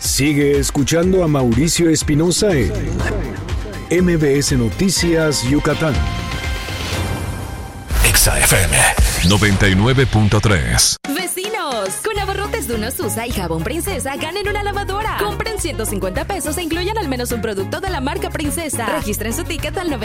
Sigue escuchando a Mauricio Espinosa en MBS Noticias Yucatán. Exa FM 99.3. ¡Vecinos! Con abarrotes de Unosusa y jabón Princesa, ganen una lavadora. Compren 150 pesos e incluyan al menos un producto de la marca Princesa. Registren su ticket al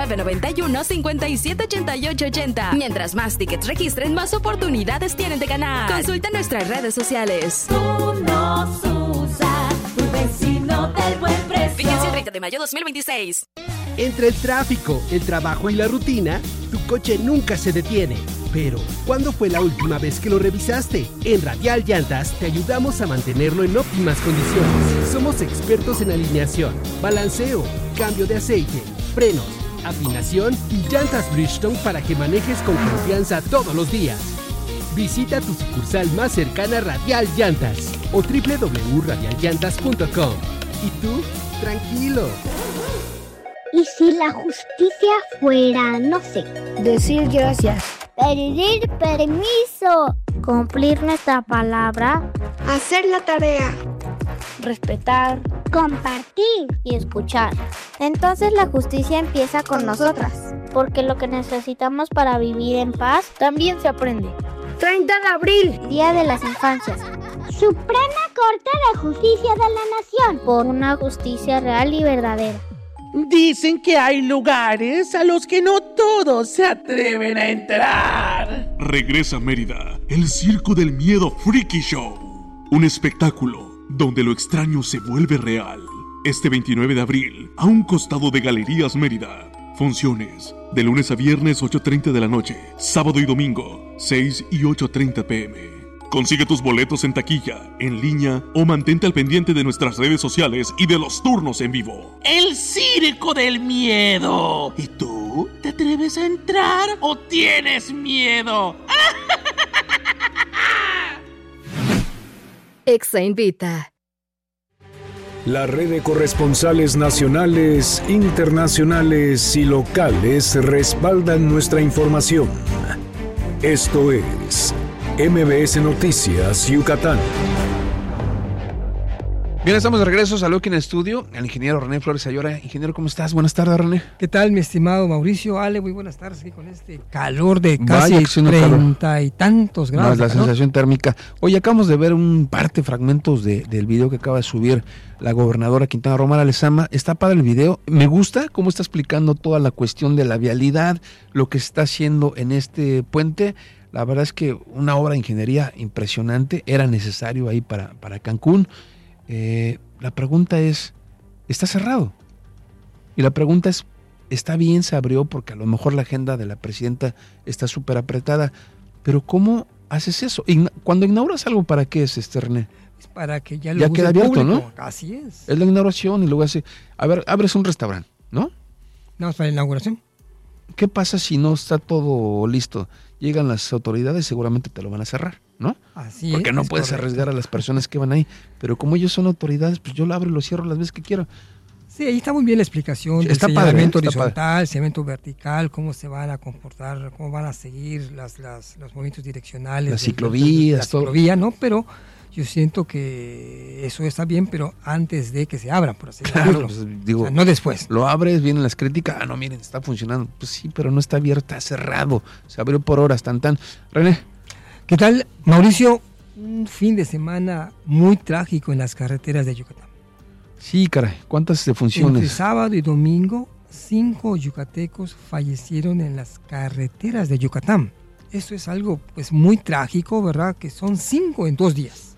9991-578880. Mientras más tickets registren, más oportunidades tienen de ganar. Consulta nuestras redes sociales. Unosusa, tu vecino del buen precio. Fíjense el 30 de mayo 2026. Entre el tráfico, el trabajo y la rutina, tu coche nunca se detiene. Pero, ¿cuándo fue la última vez que lo revisaste? En Radial Llantas te ayudamos a mantenerlo en óptimas condiciones. Somos expertos en alineación, balanceo, cambio de aceite, frenos, afinación y llantas Bridgestone para que manejes con confianza todos los días. Visita tu sucursal más cercana Radial Llantas o www.radialllantas.com. Y tú, tranquilo. ¿Y si la justicia fuera, no sé, decir gracias, pedir permiso, cumplir nuestra palabra, hacer la tarea, respetar, compartir y escuchar? Entonces la justicia empieza con nosotras, porque lo que necesitamos para vivir en paz también se aprende. 30 de abril, Día de las Infancias. Suprema Corte de Justicia de la Nación, por una justicia real y verdadera. Dicen que hay lugares a los que no todos se atreven a entrar. Regresa a Mérida, el Circo del Miedo Freaky Show. Un espectáculo donde lo extraño se vuelve real. Este 29 de abril, a un costado de Galerías Mérida. Funciones de lunes a viernes 8:30 de la noche, sábado y domingo 6 y 8:30 p.m. Consigue tus boletos en taquilla, en línea o mantente al pendiente de nuestras redes sociales y de los turnos en vivo. El Circo del Miedo. ¿Y tú? ¿Te atreves a entrar o tienes miedo? Exa invita. La red de corresponsales nacionales, internacionales y locales respaldan nuestra información. Esto es MBS Noticias Yucatán. Bien, estamos de regreso. Saludo aquí en el estudio al ingeniero René Flores Ayora. Ingeniero, ¿cómo estás? Buenas tardes, René. ¿Qué tal, mi estimado Mauricio? Ale, muy buenas tardes aquí con este calor de casi Vaya, 30 y tantos grados. Más la sensación térmica. Hoy acabamos de ver fragmentos del video que acaba de subir la gobernadora Quintana Roo, Mara Lezama. Está padre el video. Me gusta cómo está explicando toda la cuestión de la vialidad, lo que se está haciendo en este puente. La verdad es que una obra de ingeniería impresionante, era necesario ahí para Cancún. La pregunta es, ¿está cerrado? Y la pregunta es, ¿está bien? ¿Se abrió? Porque a lo mejor la agenda de la presidenta está súper apretada. Pero ¿cómo haces eso? Cuando inauguras algo, ¿para qué es, René? Es para que ya lo queda abierto, público. ¿no? Así es. Es la inauguración y luego abres un restaurante, ¿no? No, es para la inauguración. ¿Qué pasa si no está todo listo? Llegan las autoridades, seguramente te lo van a cerrar, ¿no? Así porque no es puedes correcto. arriesgar a las personas que van ahí. Pero como ellos son autoridades, pues yo lo abro y lo cierro las veces que quiero. Sí, ahí está muy bien la explicación del Está padre, señalamiento está horizontal, señalamiento vertical, cómo se van a comportar, cómo van a seguir los movimientos direccionales. Las ciclovías, la ciclovía, ¿no? Pero yo siento que eso está bien, pero antes de que se abran, por así decirlo. Pues, digo, o sea, no después. Lo abres, vienen las críticas, no, miren, está funcionando. Pues sí, pero no está abierto, está cerrado. Se abrió por horas, tan. René. ¿Qué tal, Mauricio? Un fin de semana muy trágico en las carreteras de Yucatán. Sí, caray, ¿cuántas defunciones? Entre sábado y domingo, 5 yucatecos fallecieron en las carreteras de Yucatán. Esto es algo pues muy trágico, ¿verdad? Que son 5 en 2 días.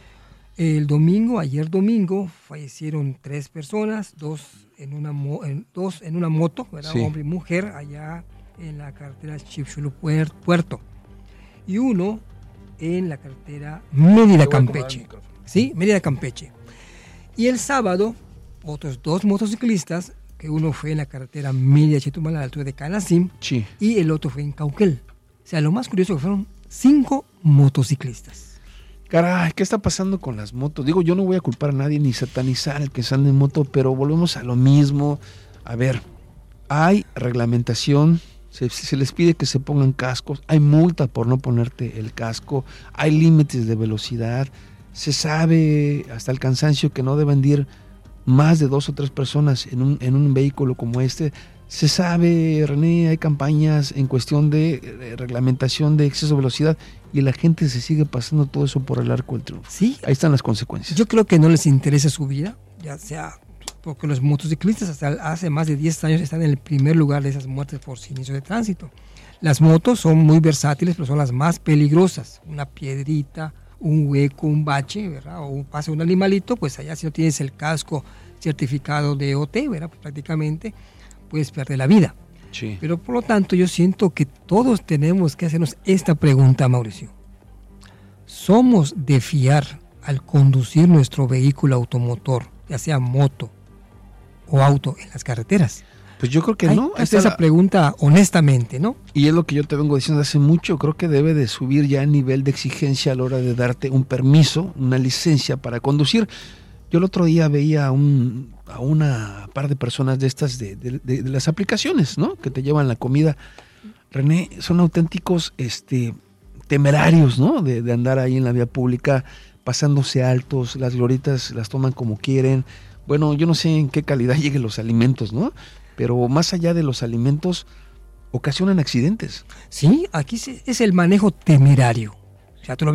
Ayer domingo, fallecieron 3 personas, 2 en una moto, ¿verdad? Sí. Hombre y mujer, allá en la carretera Chipchulu Puerto. Y uno en la carretera Mérida-Campeche. Sí, Mérida-Campeche. Y el sábado, otros 2 motociclistas, que uno fue en la carretera Mérida-Chetumal a la altura de Canacín, sí, y el otro fue en Cauquel. O sea, lo más curioso que fueron 5 motociclistas. Caray, ¿qué está pasando con las motos? Digo, yo no voy a culpar a nadie ni satanizar al que anda en moto, pero volvemos a lo mismo. A ver, hay reglamentación, se les pide que se pongan cascos, hay multa por no ponerte el casco, hay límites de velocidad. Se sabe hasta el cansancio que no deben ir más de 2 o 3 personas en un vehículo como este. Se sabe, René, hay campañas en cuestión de reglamentación de exceso de velocidad y la gente se sigue pasando todo eso por el arco del triunfo. Sí. Ahí están las consecuencias. Yo creo que no les interesa su vida, ya sea porque los motociclistas hasta hace más de 10 años están en el primer lugar de esas muertes por siniestro de tránsito. Las motos son muy versátiles, pero son las más peligrosas. Una piedrita, un hueco, un bache, ¿verdad? O pasa un animalito, pues allá si no tienes el casco certificado de OT, ¿verdad? Pues prácticamente puedes perder la vida. Sí. Pero por lo tanto yo siento que todos tenemos que hacernos esta pregunta, Mauricio. ¿Somos de fiar al conducir nuestro vehículo automotor, ya sea moto o auto, en las carreteras? Pues yo creo que no. Esa pregunta honestamente, ¿no? Y es lo que yo te vengo diciendo hace mucho. Creo que debe de subir ya el nivel de exigencia a la hora de darte un permiso, una licencia para conducir. Yo el otro día veía a una par de personas de estas de las aplicaciones, ¿no? Que te llevan la comida. René, son auténticos temerarios, ¿no? De andar ahí en la vía pública, pasándose altos, las gloritas las toman como quieren. Bueno, yo no sé en qué calidad lleguen los alimentos, ¿no? Pero más allá de los alimentos, ocasionan accidentes. Sí, aquí es el manejo temerario. Ya tú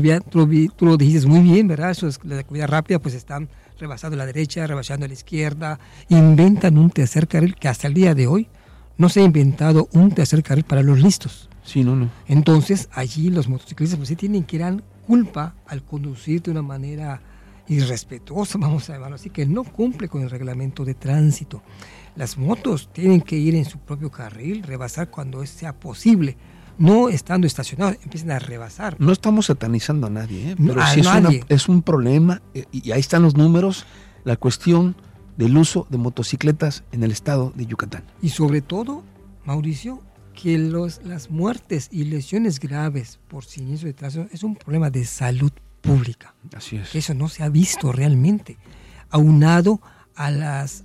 lo dijiste muy bien, ¿verdad? Eso es la comida rápida, pues están rebasando a la derecha, rebasando a la izquierda, inventan un tercer carril que hasta el día de hoy no se ha inventado un tercer carril para los listos. Sí, no. Entonces, allí los motociclistas pues sí tienen que dar culpa al conducir de una manera irrespetuosa, vamos a llamarlo así, que no cumple con el reglamento de tránsito. Las motos tienen que ir en su propio carril, rebasar cuando sea posible. No estando estacionados, empiezan a rebasar. No estamos satanizando a nadie, pero sí nadie. Es un problema, y ahí están los números, la cuestión del uso de motocicletas en el estado de Yucatán. Y sobre todo, Mauricio, que las muertes y lesiones graves por siniestro de tránsito es un problema de salud pública. Así es. Eso no se ha visto realmente, aunado a las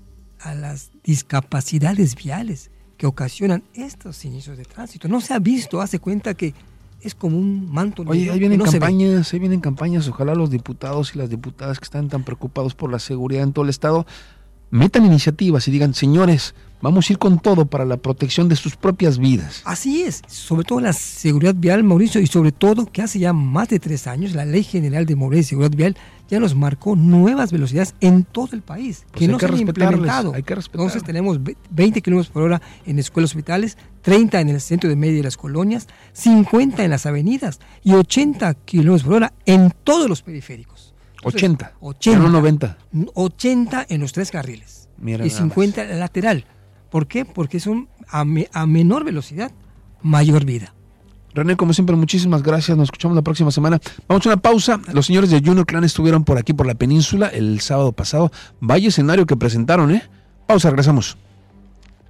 discapacidades viales que ocasionan estos siniestros de tránsito. No se ha visto, hace cuenta que es como un manto. Oye, ahí vienen campañas, ojalá los diputados y las diputadas que están tan preocupados por la seguridad en todo el estado metan iniciativas y digan, señores, vamos a ir con todo para la protección de sus propias vidas. Así es, sobre todo la seguridad vial, Mauricio, y sobre todo que hace ya más de 3 años la Ley General de Movilidad y Seguridad Vial ya nos marcó nuevas velocidades en todo el país, pues que no se han implementado. Hay que respetar. Entonces tenemos 20 kilómetros por hora en escuelas hospitales, 30 en el centro de media de las colonias, 50 en las avenidas y 80 kilómetros por hora en todos los periféricos. Entonces, 80, no 90. 80 en los 3 carriles. Mira, y 50 en la lateral. ¿Por qué? Porque son a menor velocidad, mayor vida. René, como siempre, muchísimas gracias. Nos escuchamos la próxima semana. Vamos a una pausa. Los señores de Junior Clan estuvieron por aquí, por la península, el sábado pasado. Vaya escenario que presentaron, ¿eh? Pausa, regresamos.